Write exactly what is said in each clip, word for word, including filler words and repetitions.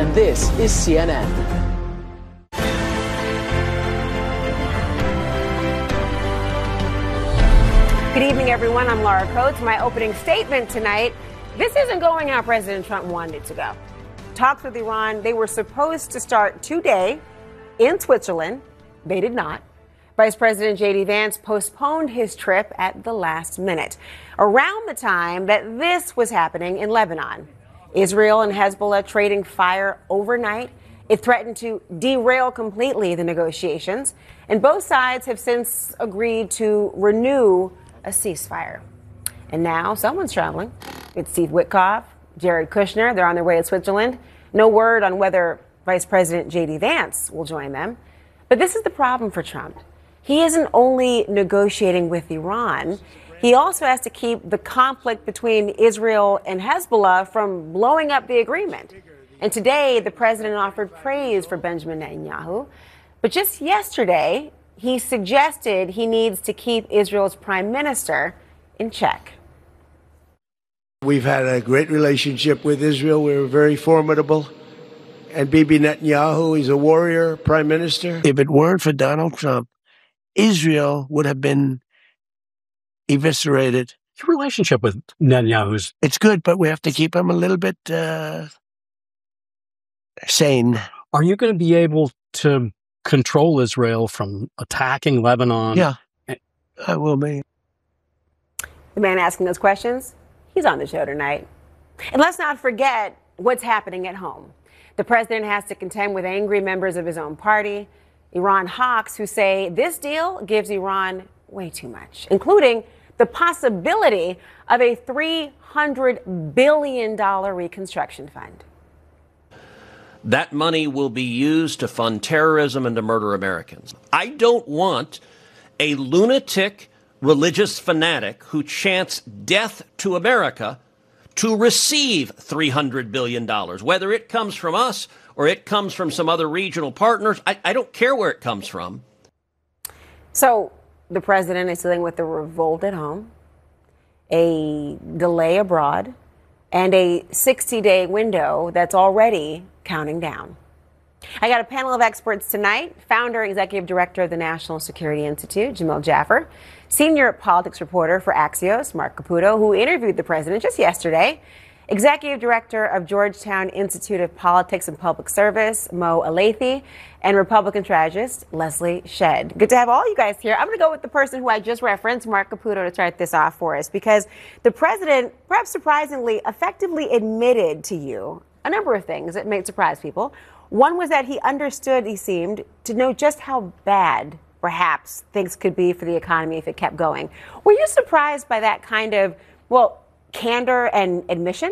and this is C N N. Good evening, everyone. I'm Laura Coates. My opening statement tonight, this isn't going how President Trump wanted it to go. Talks with Iran, they were supposed to start today in Switzerland. They did not. Vice President J D Vance postponed his trip at the last minute, around the time that this was happening in Lebanon. Israel and Hezbollah trading fire overnight. It threatened to derail completely the negotiations, and both sides have since agreed to renew a ceasefire. And now someone's traveling. It's Steve Witkoff, Jared Kushner. They're on their way to Switzerland. No word on whether Vice President J D Vance will join them. But this is the problem for Trump. He isn't only negotiating with Iran, he also has to keep the conflict between Israel and Hezbollah from blowing up the agreement. And today, the president offered praise for Benjamin Netanyahu. But just yesterday, he suggested he needs to keep Israel's prime minister in check. We've had a great relationship with Israel. We're very formidable. And Bibi Netanyahu, he's a warrior prime minister. If it weren't for Donald Trump, Israel would have been eviscerated. Your relationship with Netanyahu's... It's good, but we have to keep him a little bit uh, sane. Are you going to be able to control Israel from attacking Lebanon? Yeah, I will be. The man asking those questions, he's on the show tonight. And let's not forget what's happening at home. The president has to contend with angry members of his own party, Iran hawks who say this deal gives Iran way too much, including the possibility of a three hundred billion dollars reconstruction fund. That money will be used to fund terrorism and to murder Americans. I don't want a lunatic religious fanatic who chants death to America to receive three hundred billion dollars, whether it comes from us or it comes from some other regional partners. I, I don't care where it comes from. So the president is dealing with the revolt at home, a delay abroad, and a sixty-day window that's already counting down. I got a panel of experts tonight. Founder and executive director of the National Security Institute, Jamil Jaffer. Senior politics reporter for Axios, Mark Caputo, who interviewed the president just yesterday. Executive director of Georgetown Institute of Politics and Public Service, Mo Elleithee. And Republican strategist, Leslie Shedd. Good to have all you guys here. I'm going to go with the person who I just referenced, Mark Caputo, to start this off for us, because the president, perhaps surprisingly, effectively admitted to you a number of things that may surprise people. One was that he understood, he seemed, to know just how bad, perhaps, things could be for the economy if it kept going. Were you surprised by that kind of, well, candor and admission?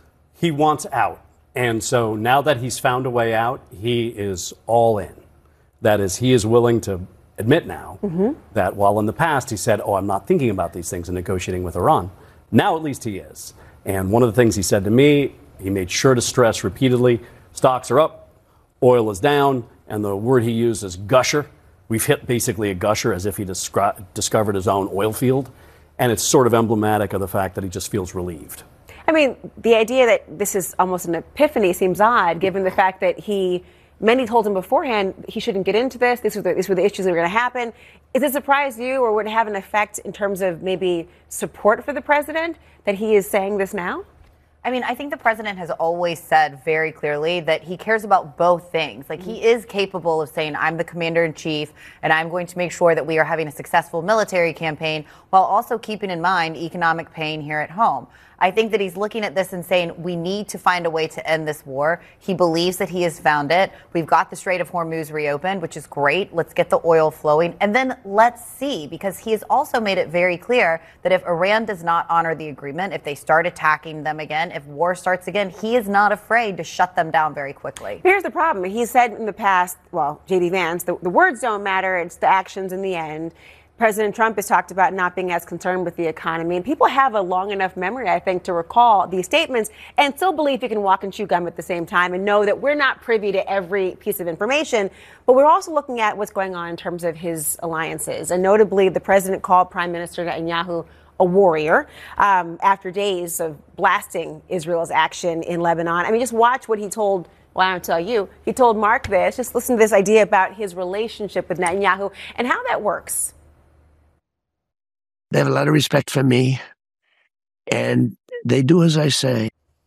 He wants out. And so now that he's found a way out, he is all in. That is, he is willing to admit now mm-hmm. that while in the past he said, oh, I'm not thinking about these things and negotiating with Iran. Now at least he is. And one of the things he said to me, he made sure to stress repeatedly, stocks are up, oil is down, and the word he used is gusher. We've hit basically a gusher, as if he descri- discovered his own oil field. And it's sort of emblematic of the fact that he just feels relieved. I mean, the idea that this is almost an epiphany seems odd, given the fact that he, many told him beforehand he shouldn't get into this. These were the, these were the issues that were going to happen. Is it surprise you, or would it have an effect in terms of maybe support for the president that he is saying this now? I mean, I think the president has always said very clearly that he cares about both things. Like, he is capable of saying, I'm the commander in chief, and I'm going to make sure that we are having a successful military campaign while also keeping in mind economic pain here at home. I think that he's looking at this and saying, we need to find a way to end this war. He believes that he has found it. We've got the Strait of Hormuz reopened, which is great. Let's get the oil flowing. And then let's see, because he has also made it very clear that if Iran does not honor the agreement, if they start attacking them again, if war starts again, he is not afraid to shut them down very quickly. Here's the problem. He said in the past, well, J D Vance, the, the words don't matter. It's the actions in the end. President Trump has talked about not being as concerned with the economy. And people have a long enough memory, I think, to recall these statements and still believe you can walk and chew gum at the same time and know that we're not privy to every piece of information. But we're also looking at what's going on in terms of his alliances. And notably, the president called Prime Minister Netanyahu a warrior um, after days of blasting Israel's action in Lebanon. I mean, just watch what he told Well, I don't tell you. He told Mark this. Just listen to this idea about his relationship with Netanyahu and how that works. They have a lot of respect for me, and they do as I say.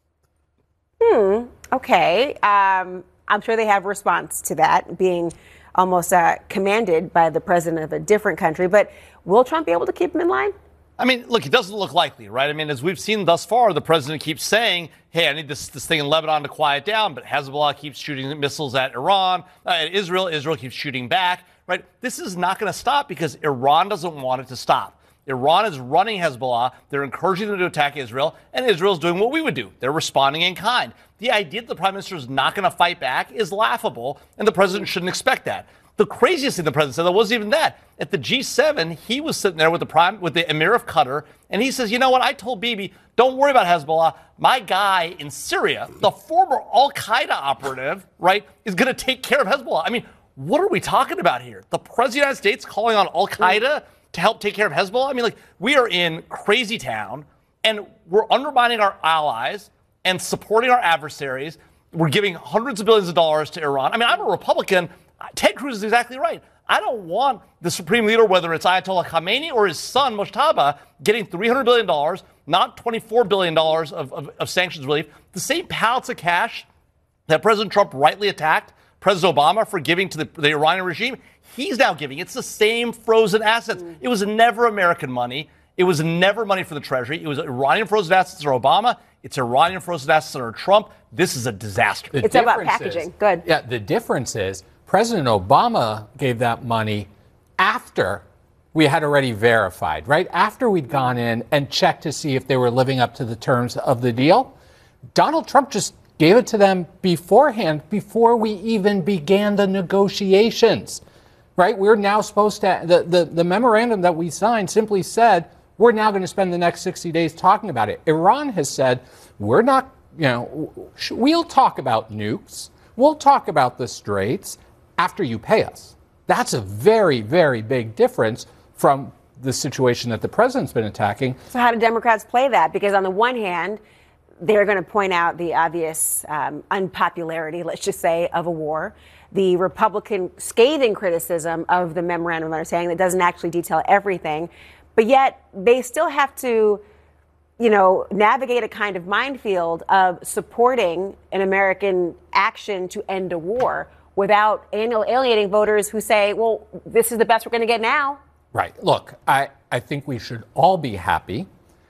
Hmm. Okay. Um, I'm sure they have a response to that, being almost uh, commanded by the president of a different country. But will Trump be able to keep him in line? I mean, look, it doesn't look likely, right? I mean, as we've seen thus far, the president keeps saying, hey, I need this, this thing in Lebanon to quiet down, but Hezbollah keeps shooting missiles at Iran, uh, at Israel. Israel keeps shooting back, right? This is not going to stop because Iran doesn't want it to stop. Iran is running Hezbollah. They're encouraging them to attack Israel, and Israel's doing what we would do. They're responding in kind. The idea that the prime minister is not going to fight back is laughable, and the president shouldn't expect that. The craziest thing the president said, that wasn't even that. At the G seven, he was sitting there with the prime, with the Emir of Qatar, and he says, you know what, I told Bibi, don't worry about Hezbollah. My guy in Syria, the former al-Qaeda operative, right, is going to take care of Hezbollah. I mean, what are we talking about here? The president of the United States calling on al-Qaeda to help take care of Hezbollah? I mean, like, we are in crazy town, and we're undermining our allies and supporting our adversaries. We're giving hundreds of billions of dollars to Iran. I mean, I'm a Republican. Ted Cruz is exactly right. I don't want the supreme leader, whether it's Ayatollah Khamenei or his son, Mojtaba, getting three hundred billion dollars, not twenty-four billion dollars of, of, of sanctions relief. The same pallets of cash that President Trump rightly attacked President Obama for giving to the, the Iranian regime, he's now giving. It's the same frozen assets. Mm. It was never American money. It was never money for the Treasury. It was Iranian frozen assets under Obama. It's Iranian frozen assets under Trump. This is a disaster. The it's about packaging. Is, Good. Yeah, the difference is President Obama gave that money after we had already verified, right? After we'd gone in and checked to see if they were living up to the terms of the deal. Donald Trump just gave it to them beforehand, before we even began the negotiations, right? We're now supposed to, the, the, the memorandum that we signed simply said, we're now going to spend the next sixty days talking about it. Iran has said, we're not, you know, we'll talk about nukes. We'll talk about the Straits after you pay us. That's a very, very big difference from the situation that the president's been attacking. So how do Democrats play that? Because on the one hand, they're going to point out the obvious um, unpopularity, let's just say, of a war. The Republican scathing criticism of the memorandum of understanding that doesn't actually detail everything. But yet they still have to, you know, navigate a kind of minefield of supporting an American action to end a war without alienating voters who say, well, this is the best we're going to get now. Right. Look, I, I think we should all be happy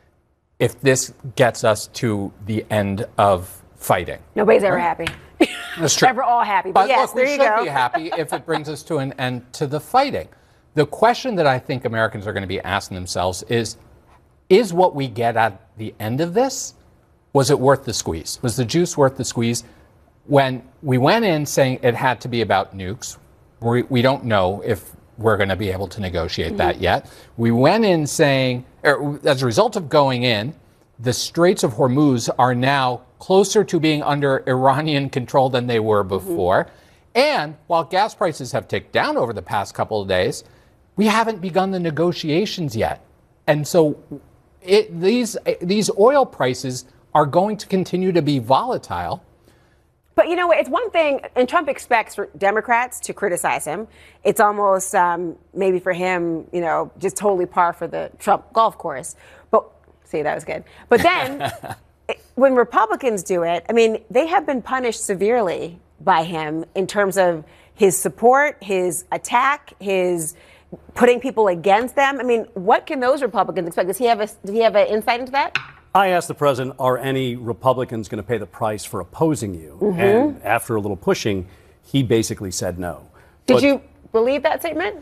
if this gets us to the end of fighting. Nobody's ever happy. That's true. We're all happy. But, but yes, look, there we you should go. be happy if it brings us to an end to the fighting. The question that I think Americans are going to be asking themselves is, is what we get at the end of this, was it worth the squeeze? Was the juice worth the squeeze? When we went in saying it had to be about nukes, we, we don't know if we're going to be able to negotiate mm-hmm. that yet. We went in saying, er, as a result of going in, the Straits of Hormuz are now closer to being under Iranian control than they were before. Mm-hmm. And while gas prices have ticked down over the past couple of days, we haven't begun the negotiations yet. And so it, these, these oil prices are going to continue to be volatile. But you know what? It's one thing, and Trump expects for Democrats to criticize him. It's almost um, maybe for him, you know, just totally par for the Trump golf course. But see, that was good. But then it, when Republicans do it, I mean, they have been punished severely by him in terms of his support, his attack, his putting people against them. I mean, what can those Republicans expect? Does he have a, does he have an insight into that? I asked the president, are any Republicans going to pay the price for opposing you? Mm-hmm. And after a little pushing, he basically said no. Did but you believe that statement?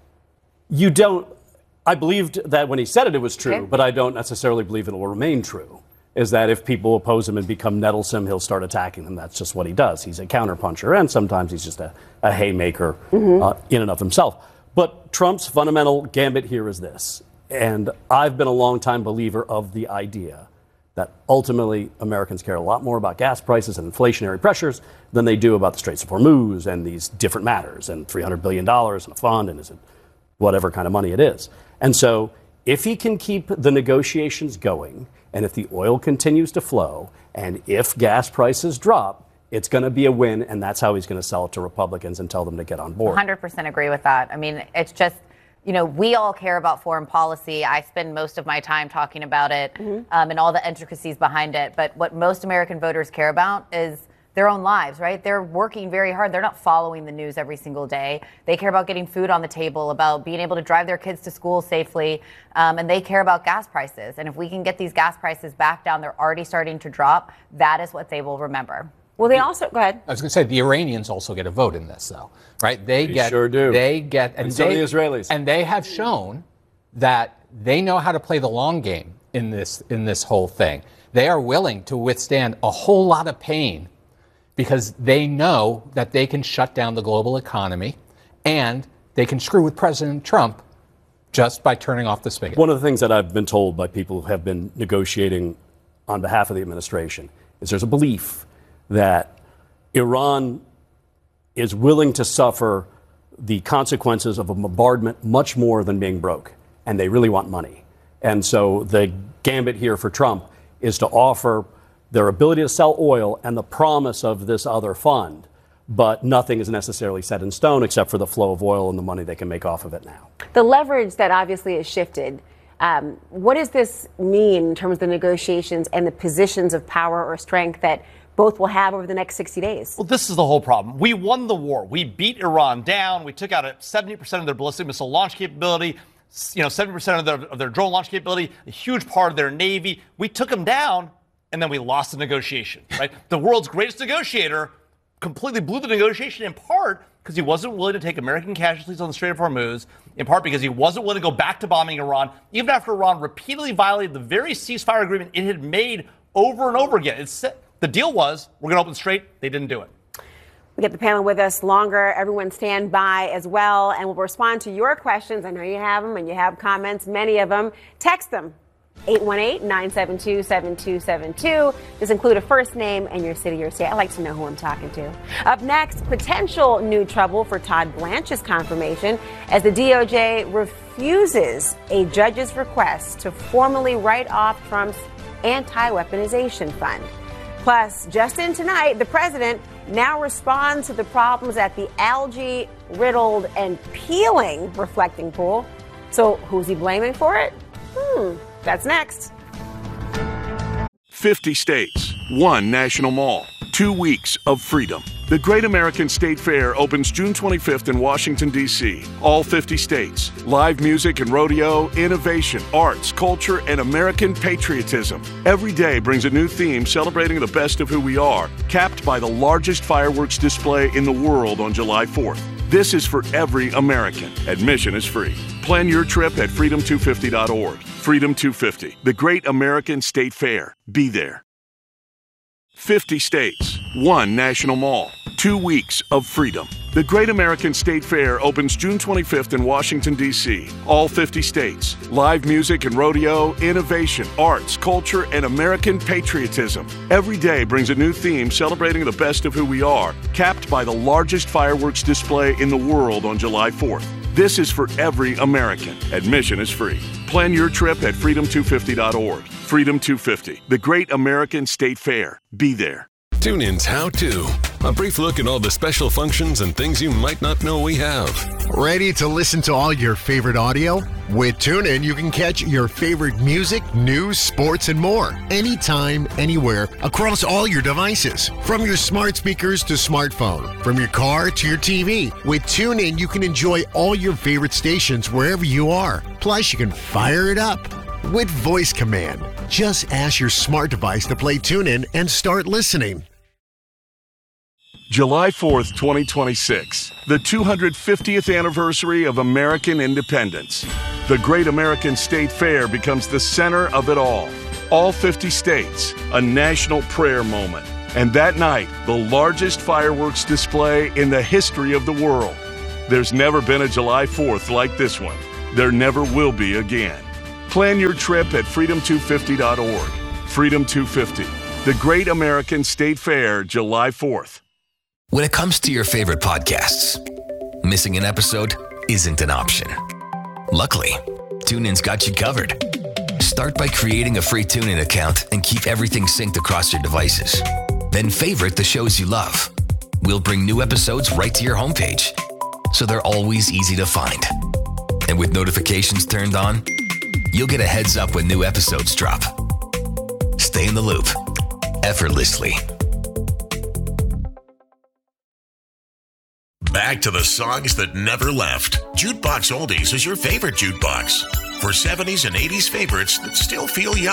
You don't. I believed that when he said it, it was true, okay. but I don't necessarily believe it will remain true. Is that if people oppose him and become nettlesome, he'll start attacking them. That's just what he does. He's a counterpuncher, and sometimes he's just a, a haymaker mm-hmm. uh, in and of himself. But Trump's fundamental gambit here is this, and I've been a longtime believer of the idea that ultimately Americans care a lot more about gas prices and inflationary pressures than they do about the Straits of Hormuz and these different matters and three hundred billion dollars in a fund and is it whatever kind of money it is. And so if he can keep the negotiations going and if the oil continues to flow and if gas prices drop, It's going to be a win, and that's how he's going to sell it to Republicans and tell them to get on board. one hundred percent agree with that. I mean, it's just, you know, we all care about foreign policy. I spend most of my time talking about it mm-hmm. um, and all the intricacies behind it. But what most American voters care about is their own lives, right? They're working very hard. They're not following the news every single day. They care about getting food on the table, about being able to drive their kids to school safely, um, and they care about gas prices. And if we can get these gas prices back down, they're already starting to drop. That is what they will remember. Well, they also go ahead. I was going to say the Iranians also get a vote in this, though, right? They, they get, sure do. They get, and, and so they, the Israelis, and they have shown that they know how to play the long game in this in this whole thing. They are willing to withstand a whole lot of pain because they know that they can shut down the global economy and they can screw with President Trump just by turning off the spigot. One of the things that I've been told by people who have been negotiating on behalf of the administration is there's a belief that Iran is willing to suffer the consequences of a bombardment much more than being broke, and they really want money. And so the gambit here for Trump is to offer their ability to sell oil and the promise of this other fund, but nothing is necessarily set in stone except for the flow of oil and the money they can make off of it now. The leverage that obviously has shifted, um, what does this mean in terms of the negotiations and the positions of power or strength that both will have over the next sixty days? Well, this is the whole problem. We won the war. We beat Iran down. We took out seventy percent of their ballistic missile launch capability, you know, seventy percent of their, of their drone launch capability, a huge part of their Navy. We took them down, and then we lost the negotiation, right? The world's greatest negotiator completely blew the negotiation in part because he wasn't willing to take American casualties on the Strait of Hormuz, in part because he wasn't willing to go back to bombing Iran, even after Iran repeatedly violated the very ceasefire agreement it had made over and over again. It's, the deal was, we're going to open the Strait. They didn't do it. We get the panel with us longer. Everyone stand by as well, and we'll respond to your questions. I know you have them, and you have comments, many of them. Text them. eight one eight, nine seven two, seven two seven two. Just include a first name and your city or state. I like to know who I'm talking to. Up next, potential new trouble for Todd Blanche's confirmation as the D O J refuses a judge's request to formally write off Trump's anti-weaponization fund. Plus, just in tonight, the president now responds to the problems at the algae-riddled and peeling reflecting pool. So who's he blaming for it? Hmm. That's next. fifty states, one national mall, two weeks of freedom. The Great American State Fair opens June twenty-fifth in Washington, D C All fifty states. Live music and rodeo, innovation, arts, culture, and American patriotism. Every day brings a new theme celebrating the best of who we are, capped by the largest fireworks display in the world on July fourth. This is for every American. Admission is free. Plan your trip at freedom two fifty dot org. Freedom two fifty, the Great American State Fair. Be there. fifty states, one national mall, two weeks of freedom. The Great American State Fair opens June twenty-fifth in Washington, D C All fifty states. Live music and rodeo, innovation, arts, culture, and American patriotism. Every day brings a new theme celebrating the best of who we are, capped by the largest fireworks display in the world on July fourth. This is for every American. Admission is free. Plan your trip at freedom two fifty dot org. Freedom two fifty, the Great American State Fair. Be there. TuneIn's How To. A brief look at all the special functions and things you might not know we have. Ready to listen to all your favorite audio? With TuneIn, you can catch your favorite music, news, sports, and more. Anytime, anywhere, across all your devices. From your smart speakers to smartphone. From your car to your T V. With TuneIn, you can enjoy all your favorite stations wherever you are. Plus, you can fire it up with voice command. Just ask your smart device to play TuneIn and start listening. July fourth, twenty twenty-six, the two hundred fiftieth anniversary of American independence. The Great American State Fair becomes the center of it all. All fifty states, a national prayer moment. And that night, the largest fireworks display in the history of the world. There's never been a July fourth like this one. There never will be again. Plan your trip at freedom two fifty dot org. Freedom two fifty, the Great American State Fair, July fourth. When it comes to your favorite podcasts, missing an episode isn't an option. Luckily, TuneIn's got you covered. Start by creating a free TuneIn account and keep everything synced across your devices. Then favorite the shows you love. We'll bring new episodes right to your homepage, so they're always easy to find. And with notifications turned on, you'll get a heads up when new episodes drop. Stay in the loop, effortlessly. Back to the songs that never left. Jukebox Oldies is your favorite jukebox. For seventies and eighties favorites that still feel young.